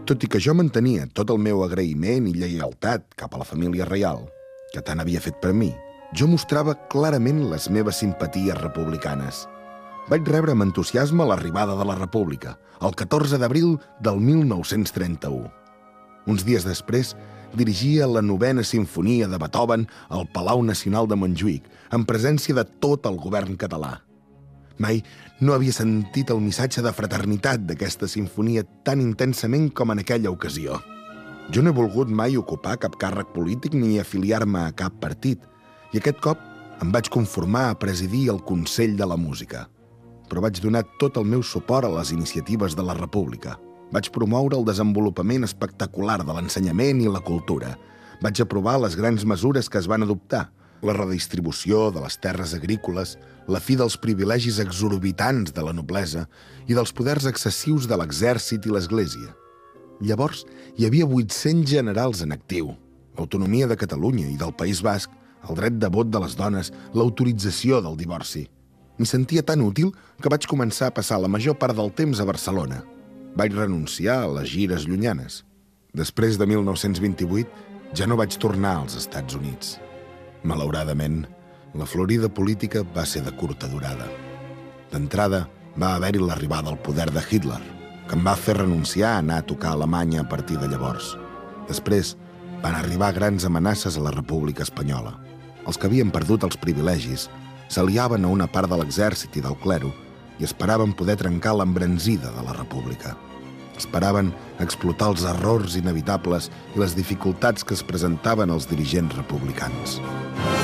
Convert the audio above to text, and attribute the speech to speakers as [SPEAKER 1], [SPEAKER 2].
[SPEAKER 1] Tot i que jo mantenia tot el meu agraïment i lleialtat cap a la família reial, que tant havia fet per mi, jo mostrava clarament les meves simpaties republicanes. Vaig rebre amb entusiasme l'arribada de la República, el 14 d'abril del 1931. Uns dies després, dirigia la 9a Simfonia de Beethoven al Palau Nacional de Montjuïc, en presència de tot el govern català. Mai no havia sentit el missatge de fraternitat d'aquesta sinfonia tan intensament com en aquella ocasió. Jo no he volgut mai ocupar cap càrrec polític ni afiliar-me a cap partit, i aquest cop em vaig conformar a presidir el Consell de la Música. Però vaig donar tot el meu suport a les iniciatives de la República. Vaig promoure el desenvolupament espectacular de l'ensenyament i la cultura. Vaig aprovar les grans mesures que es van adoptar, la redistribució de les terres agrícoles, la fi dels privilegis exorbitants de la noblesa i dels poders excessius de l'exèrcit i l'Església. Llavors, hi havia 800 generals en actiu, l'autonomia de Catalunya i del País Basc, el dret de vot de les dones, l'autorització del divorci. M'hi sentia tan útil que vaig començar a passar la major part del temps a Barcelona. Vaig renunciar a les gires llunyanes. Després de 1928, ja no vaig tornar als Estats Units. Malauradament, la florida política va ser de curta durada. D'entrada, va haver-hi l'arribada al poder de Hitler, que em va fer renunciar a anar a tocar a Alemanya a partir de llavors. Després, van arribar grans amenaces a la República Espanyola. Els que havien perdut els privilegis s'aliaven a una part de l'exèrcit i del clero i esperaven poder trencar l'embranzida de la República. Esperaven explotar els errors inevitables i les dificultats que es presentaven als dirigents republicans.